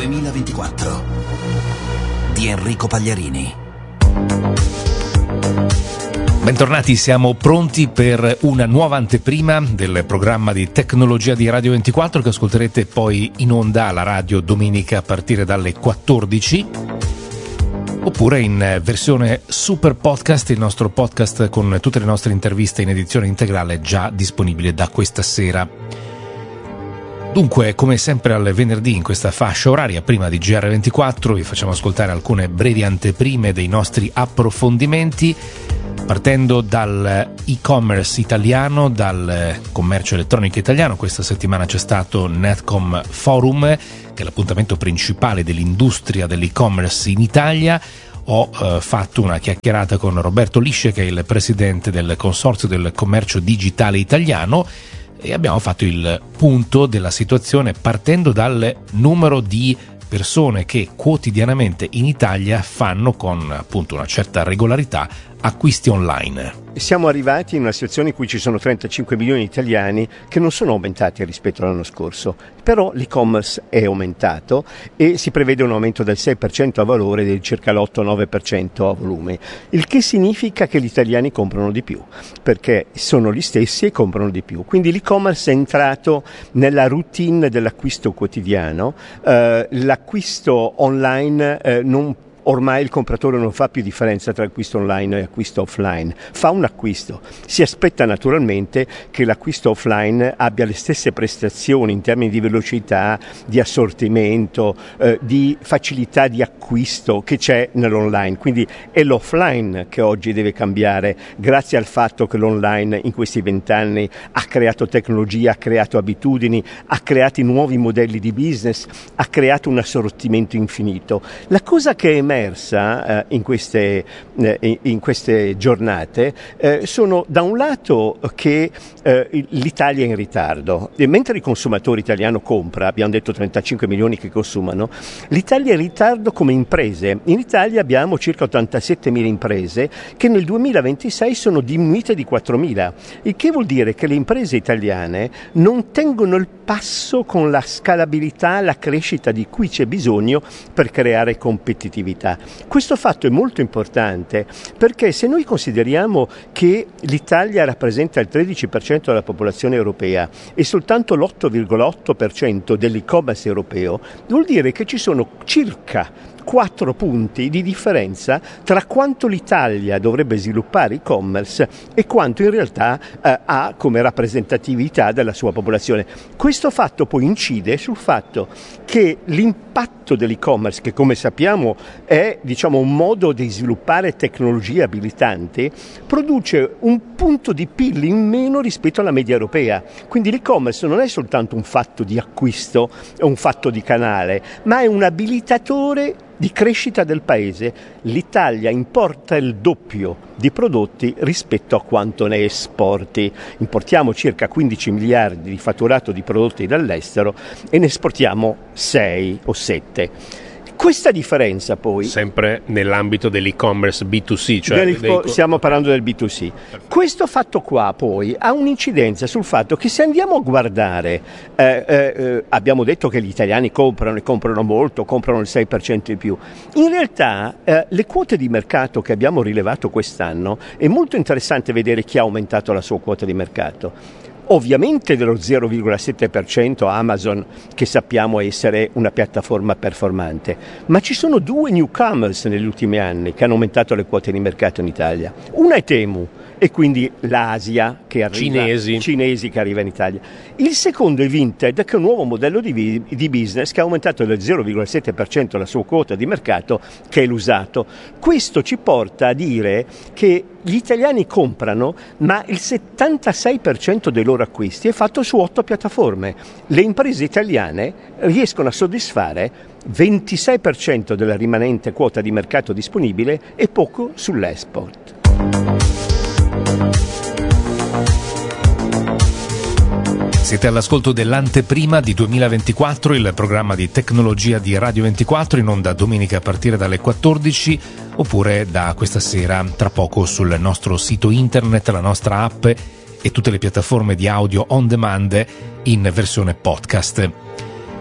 2024 di Enrico Pagliarini. Bentornati, siamo pronti per una nuova anteprima del programma di tecnologia di Radio 24 che ascolterete poi in onda alla radio domenica a partire dalle 14, oppure in versione super podcast, il nostro podcast con tutte le nostre interviste in edizione integrale già disponibile da questa sera. Dunque, come sempre al venerdì in questa fascia oraria, prima di GR24, vi facciamo ascoltare alcune brevi anteprime dei nostri approfondimenti, partendo dal e-commerce italiano, dal commercio elettronico italiano. Questa settimana c'è stato Netcom Forum, che è l'appuntamento principale dell'industria dell'e-commerce in Italia. Ho fatto una chiacchierata con Roberto Lisce, che è il presidente del Consorzio del Commercio Digitale Italiano, e abbiamo fatto il punto della situazione partendo dal numero di persone che quotidianamente in Italia fanno con appunto una certa regolarità acquisti online. Siamo arrivati in una situazione in cui ci sono 35 milioni di italiani che non sono aumentati rispetto all'anno scorso, però l'e-commerce è aumentato e si prevede un aumento del 6% a valore e del circa l'8-9% a volume, il che significa che gli italiani comprano di più, perché sono gli stessi e comprano di più. Quindi l'e-commerce è entrato nella routine dell'acquisto quotidiano, l'acquisto online ormai il compratore non fa più differenza tra acquisto online e acquisto offline, fa un acquisto, si aspetta naturalmente che l'acquisto offline abbia le stesse prestazioni in termini di velocità, di assortimento, di facilità di acquisto che c'è nell'online, quindi è l'offline che oggi deve cambiare grazie al fatto che l'online in questi 20 anni ha creato tecnologia, ha creato abitudini, ha creato nuovi modelli di business, ha creato un assortimento infinito. La cosa che è emersa in queste giornate sono da un lato che l'Italia è in ritardo, e mentre il consumatore italiano compra, abbiamo detto 35 milioni che consumano, l'Italia è in ritardo come imprese. In Italia abbiamo circa 87.000 imprese che nel 2026 sono diminuite di 4.000, il che vuol dire che le imprese italiane non tengono il passo con la scalabilità, la crescita di cui c'è bisogno per creare competitività. Questo fatto è molto importante perché se noi consideriamo che l'Italia rappresenta il 13% della popolazione europea e soltanto l'8,8% dell'e-commerce europeo, vuol dire che ci sono circa 4 punti di differenza tra quanto l'Italia dovrebbe sviluppare e-commerce e quanto in realtà ha come rappresentatività della sua popolazione. Questo fatto poi incide sul fatto che l'impatto dell'e-commerce, che come sappiamo è un modo di sviluppare tecnologie abilitanti, produce un punto di PIL in meno rispetto alla media europea. Quindi l'e-commerce non è soltanto un fatto di acquisto, è un fatto di canale, ma è un abilitatore di crescita del paese. L'Italia importa il doppio di prodotti rispetto a quanto ne esporti. Importiamo circa 15 miliardi di fatturato di prodotti dall'estero e ne esportiamo 6 o 7. Questa differenza poi... Sempre nell'ambito dell'e-commerce B2C, stiamo parlando del B2C. Questo fatto qua poi ha un'incidenza sul fatto che se andiamo a guardare, abbiamo detto che gli italiani comprano e comprano molto, comprano il 6% in più. In realtà le quote di mercato che abbiamo rilevato quest'anno, è molto interessante vedere chi ha aumentato la sua quota di mercato. Ovviamente dello 0,7% Amazon, che sappiamo essere una piattaforma performante, ma ci sono 2 newcomers negli ultimi anni che hanno aumentato le quote di mercato in Italia. Una è Temu, e quindi l'Asia che arriva, cinesi che arriva in Italia. Il secondo è Vinted, che è un nuovo modello di business che ha aumentato del 0,7% la sua quota di mercato, che è l'usato. Questo ci porta a dire che gli italiani comprano, ma il 76% dei loro acquisti è fatto su 8 piattaforme. Le imprese italiane riescono a soddisfare 26% della rimanente quota di mercato disponibile e poco sull'export. Siete all'ascolto dell'anteprima di 2024, il programma di tecnologia di Radio 24, in onda domenica a partire dalle 14, oppure da questa sera tra poco sul nostro sito internet, la nostra app e tutte le piattaforme di audio on demand in versione podcast.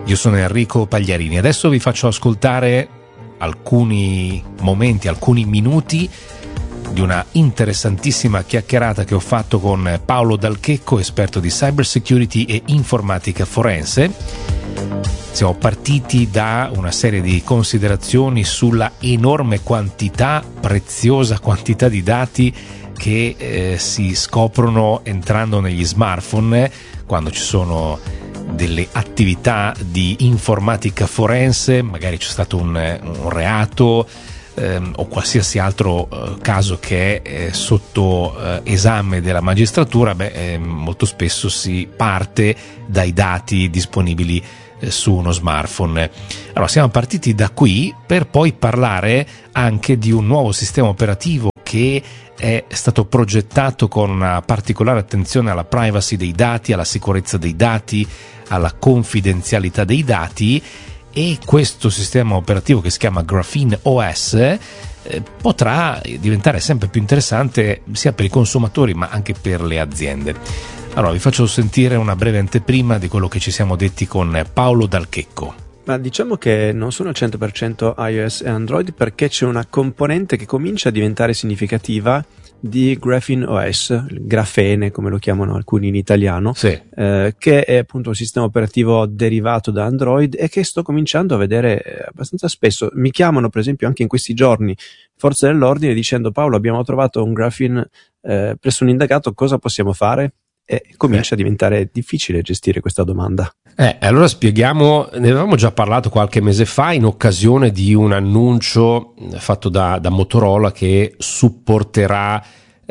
Io sono Enrico Pagliarini. Adesso vi faccio ascoltare alcuni momenti, alcuni minuti di una interessantissima chiacchierata che ho fatto con Paolo Dal Checco, esperto di cyber security e informatica forense. Siamo partiti da una serie di considerazioni sulla enorme quantità, preziosa quantità di dati che si scoprono entrando negli smartphone quando ci sono delle attività di informatica forense, magari c'è stato un reato o qualsiasi altro caso che è sotto esame della magistratura. Molto spesso si parte dai dati disponibili su uno smartphone. Allora siamo partiti da qui per poi parlare anche di un nuovo sistema operativo che è stato progettato con una particolare attenzione alla privacy dei dati, alla sicurezza dei dati, alla confidenzialità dei dati, e questo sistema operativo che si chiama Graphene OS potrà diventare sempre più interessante sia per i consumatori ma anche per le aziende. Allora vi faccio sentire una breve anteprima di quello che ci siamo detti con Paolo Dal Checco. Ma diciamo che non sono al 100% iOS e Android, perché c'è una componente che comincia a diventare significativa di Graphene OS, il grafene come lo chiamano alcuni in italiano, sì. Che è appunto un sistema operativo derivato da Android e che sto cominciando a vedere abbastanza spesso. Mi chiamano per esempio anche in questi giorni forze dell'ordine dicendo: Paolo, abbiamo trovato un Graphene presso un indagato, cosa possiamo fare? E comincia a diventare difficile gestire questa domanda. Allora spieghiamo, ne avevamo già parlato qualche mese fa in occasione di un annuncio fatto da Motorola che supporterà,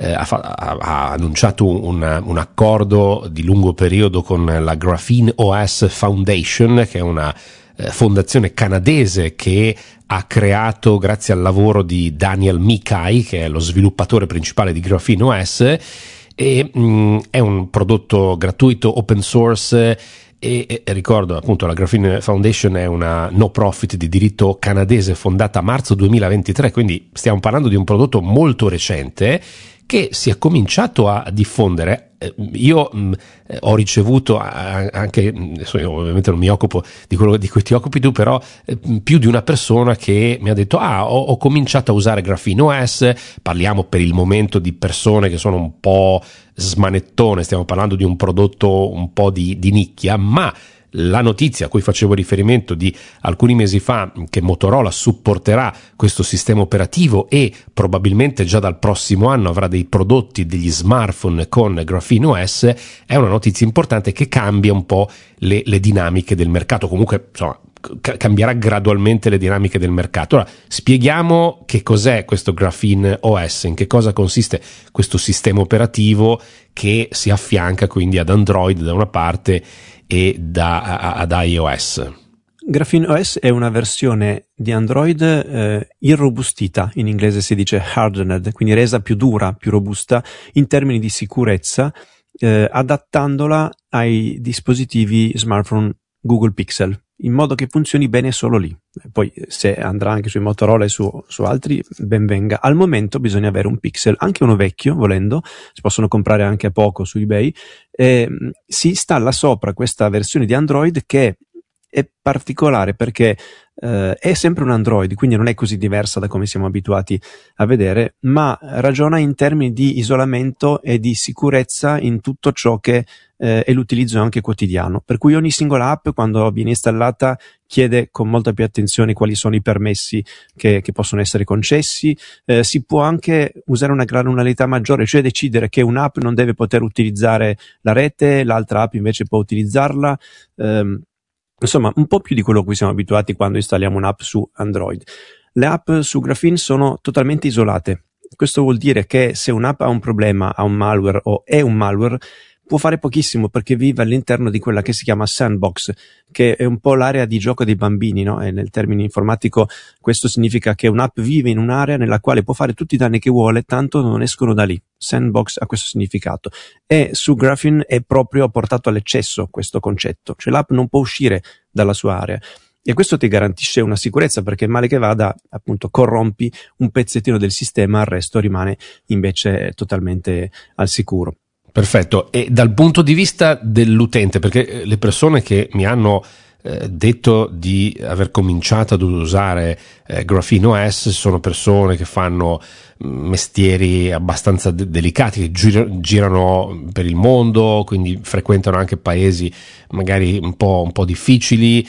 ha annunciato un accordo di lungo periodo con la Graphene OS Foundation, che è una fondazione canadese che ha creato, grazie al lavoro di Daniel Mikai, che è lo sviluppatore principale di Graphene OS, e è un prodotto gratuito, open source, e ricordo appunto la Graphene Foundation è una no profit di diritto canadese fondata a marzo 2023, quindi stiamo parlando di un prodotto molto recente che si è cominciato a diffondere. Io ho ricevuto anche, io ovviamente non mi occupo di quello di cui ti occupi tu, però più di una persona che mi ha detto ho cominciato a usare Graphene OS. Parliamo per il momento di persone che sono un po' smanettone, stiamo parlando di un prodotto un po' di nicchia, ma la notizia a cui facevo riferimento di alcuni mesi fa, che Motorola supporterà questo sistema operativo e probabilmente già dal prossimo anno avrà dei prodotti, degli smartphone con Graphene OS, è una notizia importante che cambia un po' le dinamiche del mercato. Comunque insomma cambierà gradualmente le dinamiche del mercato. Ora spieghiamo che cos'è questo Graphene OS, in che cosa consiste questo sistema operativo che si affianca quindi ad Android da una parte e ad iOS. Graphene OS è una versione di Android irrobustita, in inglese si dice hardened, quindi resa più dura, più robusta in termini di sicurezza, adattandola ai dispositivi smartphone Google Pixel, in modo che funzioni bene solo lì. Poi se andrà anche sui Motorola e su altri, ben venga. Al momento bisogna avere un Pixel, anche uno vecchio volendo, si possono comprare anche a poco su eBay, si installa sopra questa versione di Android che è particolare perché è sempre un Android, quindi non è così diversa da come siamo abituati a vedere, ma ragiona in termini di isolamento e di sicurezza in tutto ciò che è l'utilizzo anche quotidiano, per cui ogni singola app quando viene installata chiede con molta più attenzione quali sono i permessi che possono essere concessi. Si può anche usare una granularità maggiore, cioè decidere che un'app non deve poter utilizzare la rete, l'altra app invece può utilizzarla. Insomma, un po' più di quello a cui siamo abituati quando installiamo un'app su Android. Le app su Graphene sono totalmente isolate. Questo vuol dire che se un'app ha un problema, ha un malware o è un malware, può fare pochissimo perché vive all'interno di quella che si chiama sandbox, che è un po' l'area di gioco dei bambini, no? E nel termine informatico questo significa che un'app vive in un'area nella quale può fare tutti i danni che vuole, tanto non escono da lì. Sandbox ha questo significato. E su Graphene è proprio portato all'eccesso questo concetto, cioè l'app non può uscire dalla sua area. E questo ti garantisce una sicurezza, perché male che vada, appunto, corrompi un pezzettino del sistema, il resto rimane invece totalmente al sicuro. Perfetto. E dal punto di vista dell'utente, perché le persone che mi hanno detto di aver cominciato ad usare Graphene OS sono persone che fanno mestieri abbastanza delicati, che girano per il mondo, quindi frequentano anche paesi magari un po' difficili.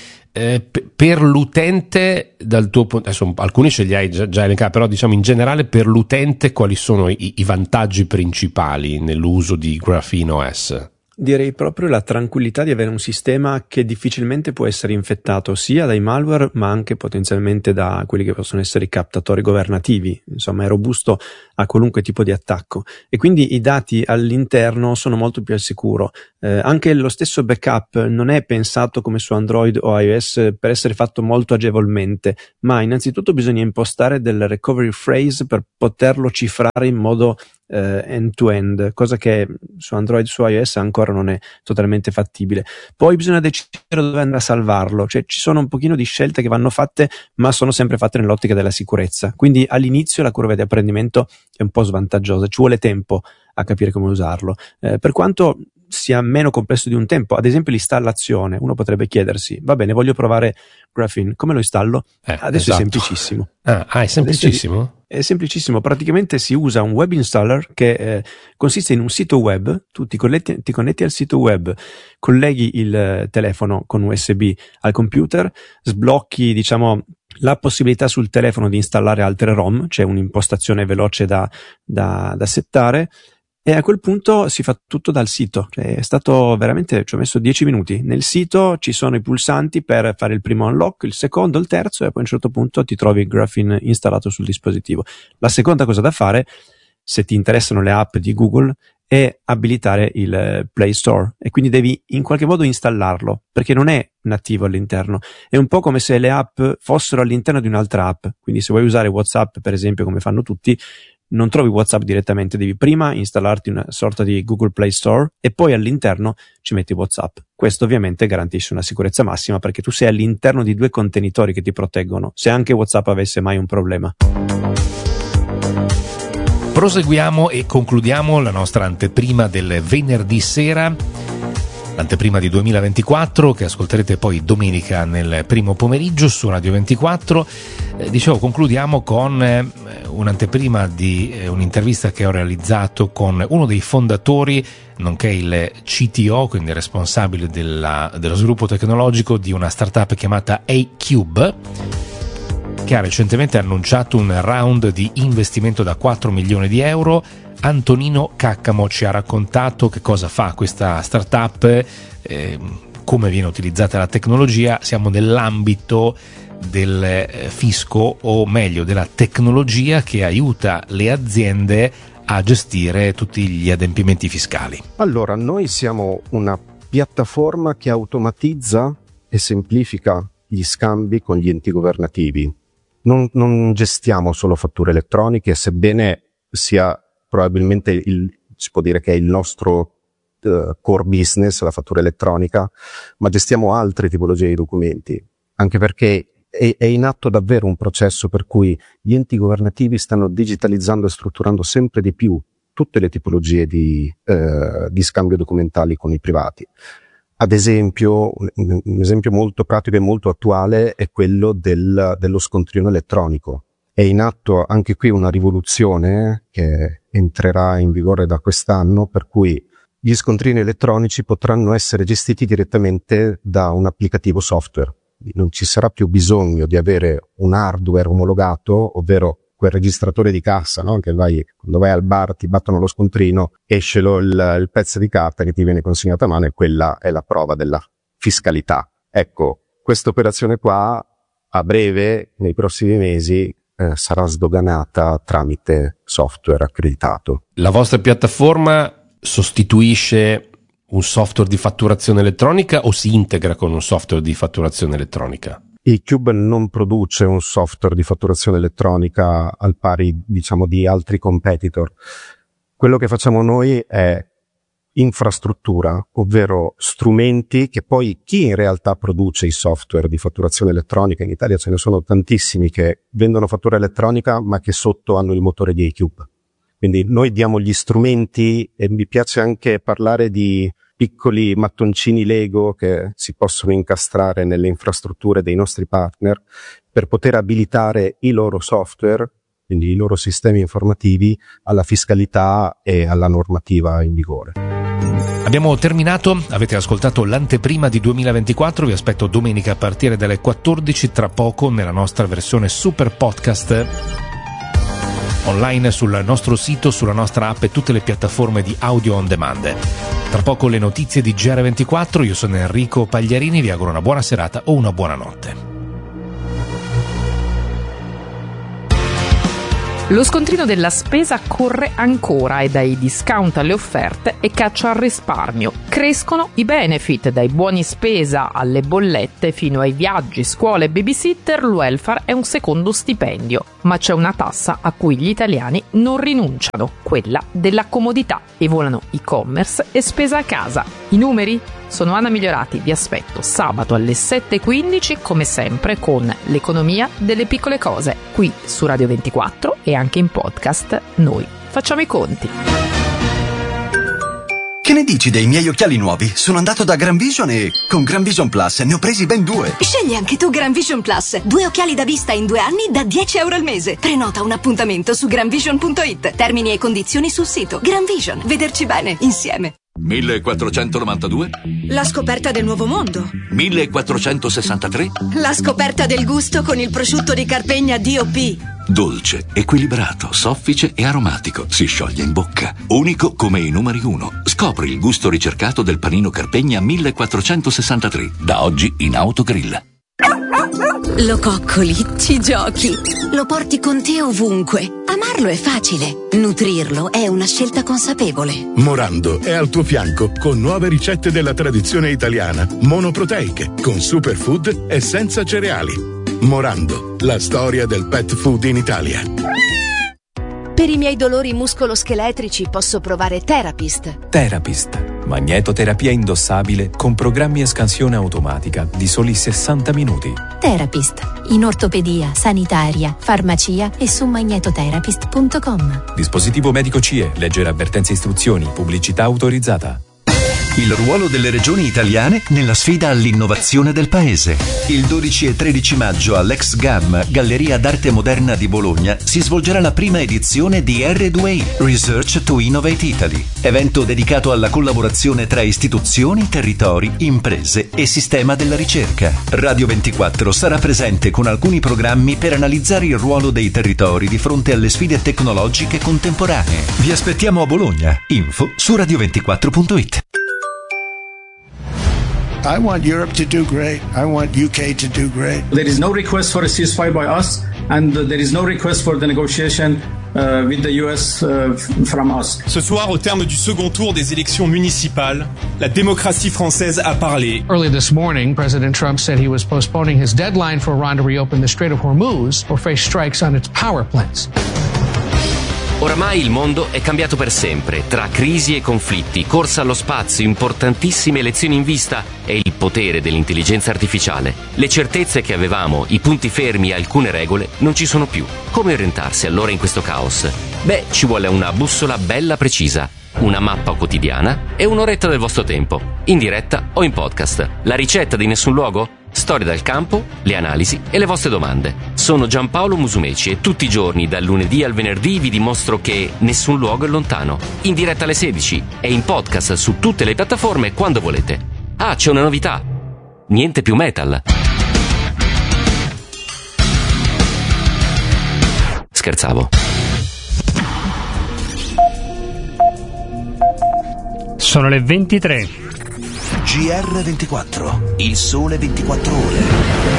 Per l'utente, dal tuo punto, adesso alcuni ce li hai già elencati, però diciamo in generale per l'utente quali sono i vantaggi principali nell'uso di Graphene OS? Direi proprio la tranquillità di avere un sistema che difficilmente può essere infettato sia dai malware ma anche potenzialmente da quelli che possono essere i captatori governativi. Insomma, è robusto a qualunque tipo di attacco e quindi i dati all'interno sono molto più al sicuro. Anche lo stesso backup non è pensato come su Android o iOS per essere fatto molto agevolmente, ma innanzitutto bisogna impostare del recovery phrase per poterlo cifrare in modo end-to-end, cosa che su Android, su iOS ancora non è totalmente fattibile. Poi bisogna decidere dove andare a salvarlo, cioè ci sono un pochino di scelte che vanno fatte, ma sono sempre fatte nell'ottica della sicurezza, quindi all'inizio la curva di apprendimento è un po' svantaggiosa, ci vuole tempo a capire come usarlo, per quanto sia meno complesso di un tempo. Ad esempio l'installazione, uno potrebbe chiedersi, va bene, voglio provare Graphene, come lo installo? Adesso esatto. È semplicissimo. È semplicissimo? È semplicissimo, praticamente si usa un web installer che consiste in un sito web, tu ti connetti al sito web, colleghi il telefono con USB al computer, sblocchi diciamo la possibilità sul telefono di installare altre ROM, c'è un'impostazione veloce da settare, e a quel punto si fa tutto dal sito. Cioè è stato veramente, ci ho messo 10 minuti. Nel sito ci sono i pulsanti per fare il primo unlock, il secondo, il terzo, e poi a un certo punto ti trovi Graphene installato sul dispositivo. La seconda cosa da fare, se ti interessano le app di Google, è abilitare il Play Store, e quindi devi in qualche modo installarlo, perché non è nativo all'interno. È un po' come se le app fossero all'interno di un'altra app. Quindi se vuoi usare WhatsApp, per esempio, come fanno tutti, non trovi WhatsApp direttamente, devi prima installarti una sorta di Google Play Store e poi all'interno ci metti WhatsApp. Questo ovviamente garantisce una sicurezza massima, perché tu sei all'interno di due contenitori che ti proteggono, se anche WhatsApp avesse mai un problema. Proseguiamo e concludiamo la nostra anteprima del venerdì sera, l'anteprima di 2024 che ascolterete poi domenica nel primo pomeriggio su Radio 24. Dicevo, concludiamo con un'anteprima di un'intervista che ho realizzato con uno dei fondatori, nonché il CTO, quindi responsabile dello sviluppo tecnologico di una startup chiamata A-Cube, che ha recentemente annunciato un round di investimento da 4 milioni di euro. Antonino Caccamo ci ha raccontato che cosa fa questa startup, come viene utilizzata la tecnologia. Siamo nell'ambito del fisco, o meglio della tecnologia che aiuta le aziende a gestire tutti gli adempimenti fiscali. Allora, noi siamo una piattaforma che automatizza e semplifica gli scambi con gli enti governativi. Non gestiamo solo fatture elettroniche, sebbene sia probabilmente si può dire che è il nostro core business, la fattura elettronica, ma gestiamo altre tipologie di documenti, anche perché è in atto davvero un processo per cui gli enti governativi stanno digitalizzando e strutturando sempre di più tutte le tipologie di scambio documentali con i privati. Ad esempio, un esempio molto pratico e molto attuale è quello dello scontrino elettronico. È in atto anche qui una rivoluzione che entrerà in vigore da quest'anno, per cui gli scontrini elettronici potranno essere gestiti direttamente da un applicativo software. Non ci sarà più bisogno di avere un hardware omologato, ovvero quel registratore di cassa, no? Che quando vai al bar ti battono lo scontrino, esce il pezzo di carta che ti viene consegnato a mano, e quella è la prova della fiscalità. Ecco, questa operazione qua a breve, nei prossimi mesi, sarà sdoganata tramite software accreditato. La vostra piattaforma sostituisce un software di fatturazione elettronica o si integra con un software di fatturazione elettronica? A-Cube non produce un software di fatturazione elettronica al pari, diciamo, di altri competitor. Quello che facciamo noi è infrastruttura, ovvero strumenti che poi chi in realtà produce i software di fatturazione elettronica, in Italia ce ne sono tantissimi che vendono fattura elettronica ma che sotto hanno il motore di A-Cube. Quindi noi diamo gli strumenti, e mi piace anche parlare di piccoli mattoncini Lego che si possono incastrare nelle infrastrutture dei nostri partner per poter abilitare i loro software, quindi i loro sistemi informativi, alla fiscalità e alla normativa in vigore. Abbiamo terminato, avete ascoltato l'anteprima di 2024, vi aspetto domenica a partire dalle 14, tra poco nella nostra versione super podcast online sul nostro sito, sulla nostra app e tutte le piattaforme di audio on demand. Tra poco le notizie di GR24, io sono Enrico Pagliarini, vi auguro una buona serata o una buona notte. Lo scontrino della spesa corre ancora e dai discount alle offerte e caccia al risparmio. Crescono i benefit, dai buoni spesa alle bollette fino ai viaggi, scuole e babysitter. Il welfare è un secondo stipendio, ma c'è una tassa a cui gli italiani non rinunciano, quella della comodità, e volano e-commerce e spesa a casa. I numeri? Sono Anna Migliorati, vi aspetto sabato alle 7:15 come sempre con l'economia delle piccole cose, qui su Radio 24 e anche in podcast. Noi facciamo i conti. Che ne dici dei miei occhiali nuovi? Sono andato da Gran Vision e con Gran Vision Plus ne ho presi ben 2. Scegli anche tu Gran Vision Plus. 2 occhiali da vista in 2 anni da €10 al mese. Prenota un appuntamento su granvision.it. Termini e condizioni sul sito. Gran Vision. Vederci bene insieme. 1492? La scoperta del nuovo mondo. 1463? La scoperta del gusto con il prosciutto di Carpegna DOP. Dolce, equilibrato, soffice e aromatico. Si scioglie in bocca. Unico come i numeri 1. Scopri il gusto ricercato del panino Carpegna 1463. Da oggi in Autogrill. Lo coccoli, ci giochi. Lo porti con te ovunque. Amarlo è facile. Nutrirlo è una scelta consapevole. Morando è al tuo fianco con nuove ricette della tradizione italiana, monoproteiche, con superfood e senza cereali. Morando, la storia del pet food in Italia. Per i miei dolori muscoloscheletrici posso provare Therapist. Therapist, magnetoterapia indossabile con programmi e scansione automatica di soli 60 minuti. Therapist, in ortopedia, sanitaria, farmacia e su magnetotherapist.com. Dispositivo medico CE, leggere avvertenze e istruzioni, pubblicità autorizzata. Il ruolo delle regioni italiane nella sfida all'innovazione del paese. Il 12 e 13 maggio all'Ex GAM, Galleria d'Arte Moderna di Bologna, si svolgerà la prima edizione di R2I, Research to Innovate Italy, evento dedicato alla collaborazione tra istituzioni, territori, imprese e sistema della ricerca. Radio 24 sarà presente con alcuni programmi per analizzare il ruolo dei territori di fronte alle sfide tecnologiche contemporanee. Vi aspettiamo a Bologna. Info su radio24.it. I want Europe to do great. I want UK to do great. There is no request for a ceasefire by us, and there is no request for the negotiation with the US from us. Ce soir, au terme du second tour des élections municipales, la démocratie française a parlé. Early this morning, President Trump said he was postponing his deadline for Iran to reopen the Strait of Hormuz or face strikes on its power plants. Oramai il mondo è cambiato per sempre, tra crisi e conflitti, corsa allo spazio, importantissime elezioni in vista e il potere dell'intelligenza artificiale. Le certezze che avevamo, i punti fermi e alcune regole non ci sono più. Come orientarsi allora in questo caos? Beh, ci vuole una bussola bella precisa, una mappa quotidiana e un'oretta del vostro tempo, in diretta o in podcast. La ricetta di Nessun Luogo? Storie dal campo, le analisi e le vostre domande. Sono Giampaolo Musumeci e tutti i giorni, dal lunedì al venerdì, vi dimostro che nessun luogo è lontano. In diretta alle 16 e in podcast su tutte le piattaforme quando volete. Ah, c'è una novità. Niente più metal. Scherzavo. Sono le 23. GR24, il sole 24 ore.